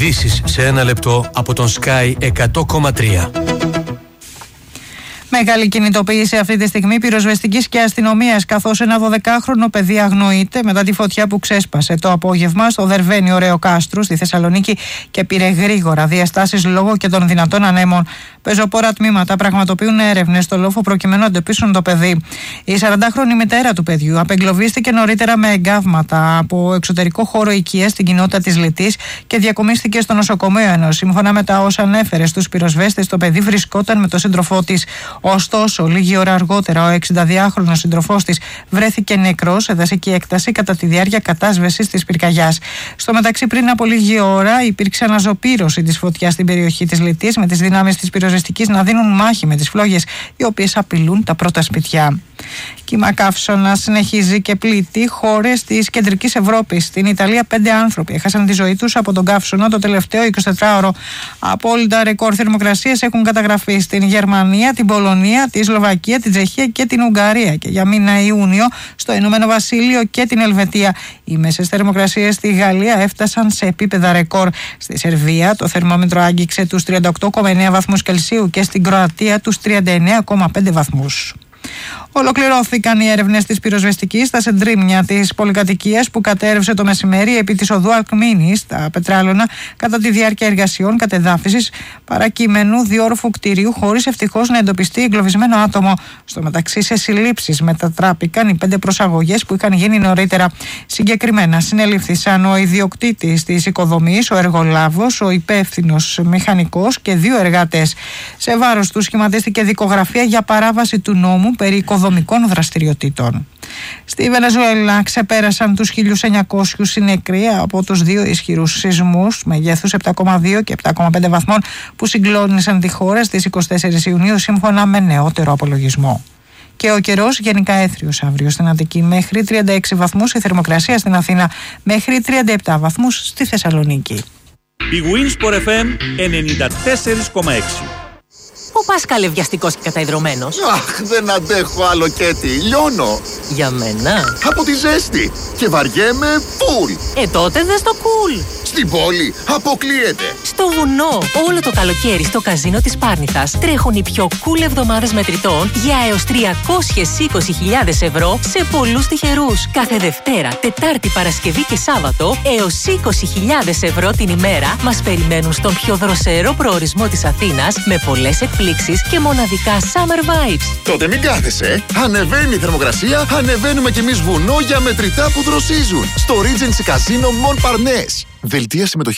Ειδήσεις σε ένα λεπτό από τον Sky 100,3. Μεγάλη κινητοποίηση αυτή τη στιγμή πυροσβεστικής και αστυνομίας, καθώς ένα 12χρονο παιδί αγνοείται μετά τη φωτιά που ξέσπασε το απόγευμα στο Δερβαίνιο Ρεοκάστρου στη Θεσσαλονίκη και πήρε γρήγορα διαστάσεις λόγω και των δυνατών ανέμων. Πεζοπόρα τμήματα πραγματοποιούν έρευνες στο λόφο προκειμένου να εντοπίσουν το παιδί. Η 40χρονη μητέρα του παιδιού απεγκλωβίστηκε νωρίτερα με εγκάβματα από εξωτερικό χώρο οικίας στην κοινότητα της Λιτής και διακομίστηκε στο νοσοκομείο, ενώ σύμφωνα με τα όσα ανέφερε στους πυροσβέστες, το παιδί βρισκόταν με τον σύντροφό της. Ωστόσο, λίγη ώρα αργότερα, ο 62χρονος σύντροφός της βρέθηκε νεκρός σε δασική έκταση κατά τη διάρκεια κατάσβεσης της πυρκαγιάς. Στο μεταξύ, πριν από λίγη ώρα, υπήρξε αναζωπήρωση της φωτιάς στην περιοχή της Λιτής, με τις δυνάμεις της πυροσβεστικής να δίνουν μάχη με τις φλόγες, οι οποίες απειλούν τα πρώτα σπιτιά. Κύμα καύσωνα συνεχίζει και πλήττει χώρες της κεντρικής Ευρώπης. Στην Ιταλία, 5 άνθρωποι έχασαν τη ζωή τους από τον καύσωνα το τελευταίο 24ωρο. Απόλυτα ρεκόρ θερμοκρασίες έχουν καταγραφεί στην Γερμανία, την Πολωνία, τη Σλοβακία, την Τσεχία και την Ουγγαρία. Και για μήνα Ιούνιο στο Ηνωμένο Βασίλειο και την Ελβετία. Οι μέσες θερμοκρασίες στη Γαλλία έφτασαν σε επίπεδα ρεκόρ. Στη Σερβία το θερμόμετρο άγγιξε τους 38,9 βαθμούς Κελσίου και στην Κροατία τους 39,5 βαθμούς. Ολοκληρώθηκαν οι έρευνες της πυροσβεστικής στα σεντρίμια της πολυκατοικίας που κατέρευσε το μεσημέρι επί της οδού Αλκμήνης στα Πετράλωνα κατά τη διάρκεια εργασιών κατεδάφισης παρακείμενου διόροφου κτηρίου, χωρίς ευτυχώς να εντοπιστεί εγκλωβισμένο άτομο. Στο μεταξύ, σε συλλήψεις μετατράπηκαν οι 5 προσαγωγές που είχαν γίνει νωρίτερα. Συγκεκριμένα, συνελήφθησαν ο ιδιοκτήτης της οικοδομής, ο εργολάβος, ο υπεύθυνος μηχανικός και 2 εργάτες. Σε βάρος του σχηματίστηκε δικογραφία για παράβαση του νόμου περί οικοδομικών δραστηριοτήτων. Στη Βενεζουέλα ξεπέρασαν τους 1.900 οι νεκροί από τους 2 ισχυρούς σεισμούς μεγέθους 7,2 και 7,5 βαθμών που συγκλώνησαν τη χώρα στις 24 Ιουνίου σύμφωνα με νεότερο απολογισμό. Και ο καιρός γενικά έθριος αύριο στην Αττική μέχρι 36 βαθμούς, η θερμοκρασία στην Αθήνα μέχρι 37 βαθμούς στη Θεσσαλονίκη. Η Winsport FM 94,6. Πού πας καλευδιαστικός και καταϊδρωμένος? Αχ, δεν αντέχω άλλο Κέτι, λιώνω. Για μένα? Από τη ζέστη και βαριέμαι φουλ. Τότε δες το cool. Στην πόλη αποκλείεται. Στο βουνό, όλο το καλοκαίρι στο καζίνο της Πάρνηθας τρέχουν οι πιο cool εβδομάδες μετρητών για έως 320.000 ευρώ σε πολλούς τυχερούς. Κάθε Δευτέρα, Τετάρτη, Παρασκευή και Σάββατο έως 20.000 ευρώ την ημέρα μας περιμένουν στον πιο δροσερό προορισμό της Αθήνας με πολλές εκπλήξεις και μοναδικά summer vibes. Τότε μην κάθεσαι. Ανεβαίνει η θερμοκρασία, ανεβαίνουμε κι εμείς βουνό για μετρητά που δροσίζουν. Στο Regency Casino Mon Parnasse. Δελτία συμμετοχής.